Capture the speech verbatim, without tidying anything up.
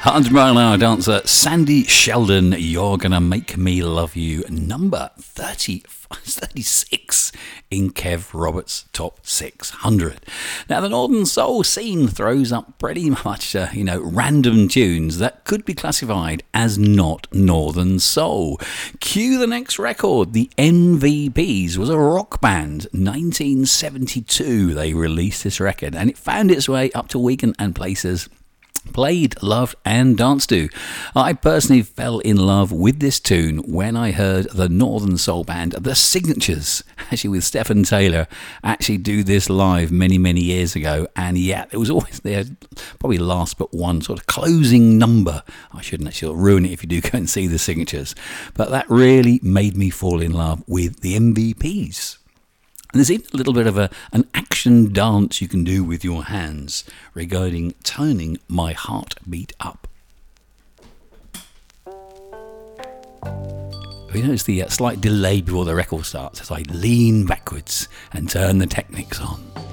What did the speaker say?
one hundred mile an hour dancer Sandy Sheldon, You're Gonna Make Me Love You, number thirty, thirty-six in Kev Roberts' Top six hundred. Now, the Northern Soul scene throws up pretty much, uh, you know, random tunes that could be classified as not Northern Soul. Cue the next record. The M V Ps was a rock band. nineteen seventy-two they released this record, and it found its way up to Weekend and places played, loved and danced to. I personally fell in love with this tune when I heard the Northern Soul band, The Signatures, actually with Stephen Taylor, actually do this live many, many years ago. And yeah, it was always their probably last but one sort of closing number. I shouldn't actually ruin it if you do go and see The Signatures. But that really made me fall in love with the M V Ps. And there's even a little bit of a, an action dance you can do with your hands regarding turning my heartbeat up. You notice the uh, slight delay before the record starts as I lean backwards and turn the Technics on.